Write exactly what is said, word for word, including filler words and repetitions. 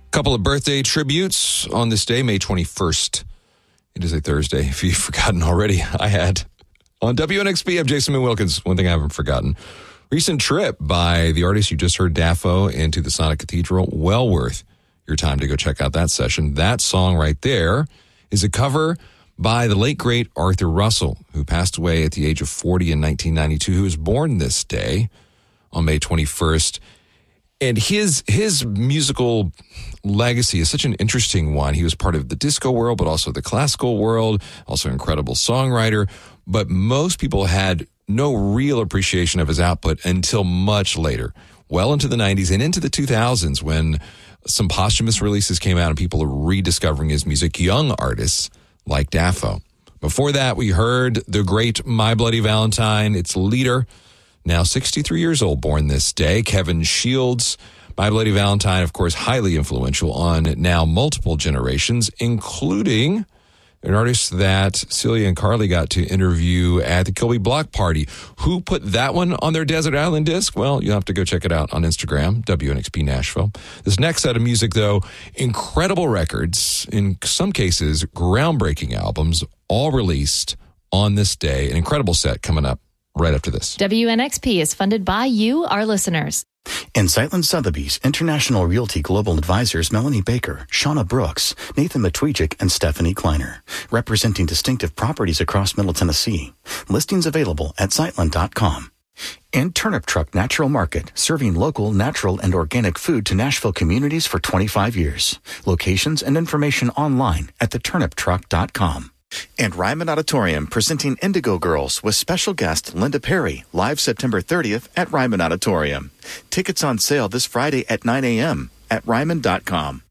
Couple of birthday tributes on this day, May twenty-first. It is a Thursday, if you've forgotten already. I had. On W N X P, I'm Jason Moon Wilkins. One thing I haven't forgotten. Recent trip by the artist you just heard, Daffo, into the Sonic Cathedral. Well worth your time to go check out that session. That song right there is a cover by the late, great Arthur Russell, who passed away at the age of forty in nineteen ninety-two, who was born this day on May twenty-first. And his his musical legacy is such an interesting one. He was part of the disco world, but also the classical world, also an incredible songwriter. But most people had no real appreciation of his output until much later, well into the nineties and into the two thousands, when some posthumous releases came out and people are rediscovering his music, young artists like Daffo. Before that, we heard the great My Bloody Valentine, its leader, now sixty-three years old, born this day, Kevin Shields. My Bloody Valentine, of course, highly influential on now multiple generations, including an artist that Celia and Carly got to interview at the Kilby Block Party. Who put that one on their Desert Island disc? Well, you'll have to go check it out on Instagram, W N X P Nashville. This next set of music, though, incredible records, in some cases, groundbreaking albums, all released on this day. An incredible set coming up right after this. W N X P is funded by you, our listeners. In Sightland Sotheby's, International Realty Global Advisors Melanie Baker, Shauna Brooks, Nathan Matwijik, and Stephanie Kleiner, representing distinctive properties across Middle Tennessee. Listings available at sightland dot com. And Turnip Truck Natural Market, serving local, natural, and organic food to Nashville communities for twenty-five years. Locations and information online at the turnip truck dot com. And Ryman Auditorium presenting Indigo Girls with special guest Linda Perry, live September thirtieth at Ryman Auditorium. Tickets on sale this Friday at nine a.m. at ryman dot com.